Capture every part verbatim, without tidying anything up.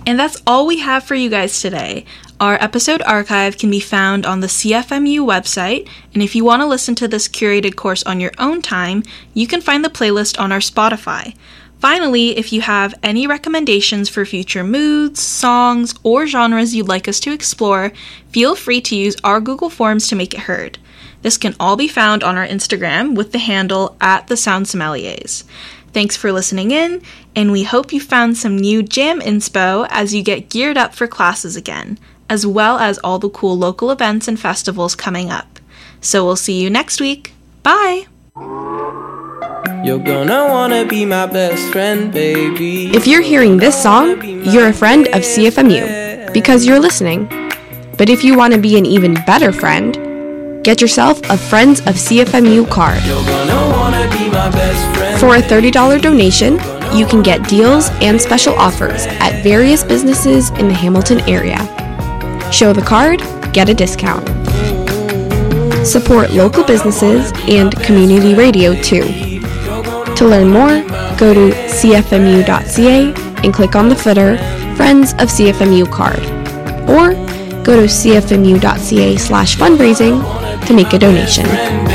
And that's all we have for you guys today. Our episode archive can be found on the C F M U website, and if you want to listen to this curated course on your own time, you can find the playlist on our Spotify. Finally, if you have any recommendations for future moods, songs, or genres you'd like us to explore, feel free to use our Google Forms to make it heard. This can all be found on our Instagram with the handle at the Sound Sommeliers. Thanks for listening in, and we hope you found some new jam inspo as you get geared up for classes again, as well as all the cool local events and festivals coming up. So we'll see you next week. Bye! You're gonna wanna be my best friend, baby. If you're hearing this song, you're a friend of C F M U, because you're listening. But if you want to be an even better friend, get yourself a Friends of C F M U card. You're gonna wanna be my best friend. For a thirty dollars donation, you can get deals and special offers at various businesses in the Hamilton area. Show the card, get a discount. Support local businesses and community radio too. To learn more, go to c f m u dot c a and click on the footer Friends of C F M U card. Or go to c f m u dot c a slash fundraising to make a donation.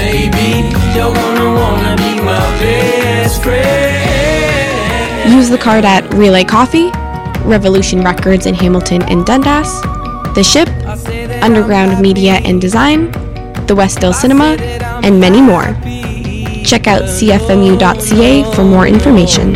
Use the card at Relay Coffee, Revolution Records in Hamilton and Dundas, The Ship, Underground Media and Design, the Westdale Cinema, and many more. Check out c f m u dot c a for more information.